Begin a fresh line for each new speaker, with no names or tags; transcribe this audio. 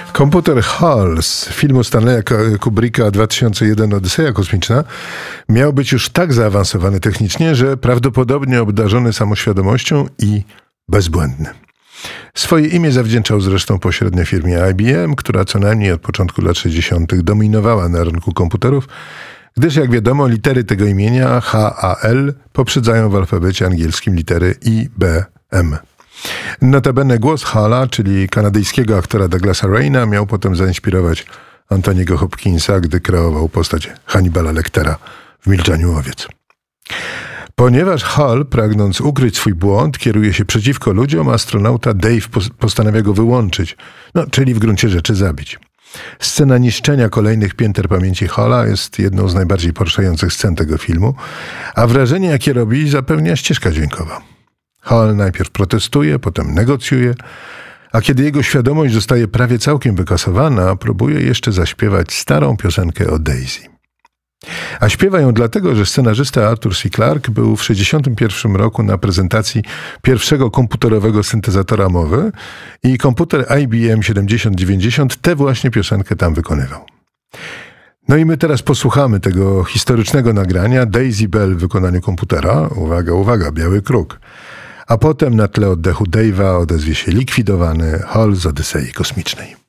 Komputer HAL z filmu Stanleya Kubricka 2001 Odyseja Kosmiczna miał być już tak zaawansowany technicznie, że prawdopodobnie obdarzony samoświadomością i bezbłędny. Swoje imię zawdzięczał zresztą pośrednio firmie IBM, która co najmniej od początku lat 60. dominowała na rynku komputerów, gdyż jak wiadomo litery tego imienia HAL poprzedzają w alfabecie angielskim litery I, B, M. Notabene głos Hala, czyli kanadyjskiego aktora Douglasa Raina, miał potem zainspirować Antoniego Hopkinsa, gdy kreował postać Hannibala Lectera w Milczeniu owiec. Ponieważ Hal, pragnąc ukryć swój błąd, kieruje się przeciwko ludziom, astronauta Dave postanawia go wyłączyć, czyli w gruncie rzeczy zabić. Scena niszczenia kolejnych pięter pamięci Hala jest jedną z najbardziej poruszających scen tego filmu, a wrażenie, jakie robi, zapewnia ścieżka dźwiękowa. Hal najpierw protestuje, potem negocjuje, a kiedy jego świadomość zostaje prawie całkiem wykasowana, próbuje jeszcze zaśpiewać starą piosenkę o Daisy. A śpiewa ją dlatego, że scenarzysta Arthur C. Clarke był w 1961 roku na prezentacji pierwszego komputerowego syntezatora mowy i komputer IBM 7090 tę właśnie piosenkę tam wykonywał. No i my teraz posłuchamy tego historycznego nagrania Daisy Bell w wykonaniu komputera, uwaga, uwaga, biały kruk, a potem na tle oddechu Dave'a odezwie się likwidowany Hal z Odysei Kosmicznej.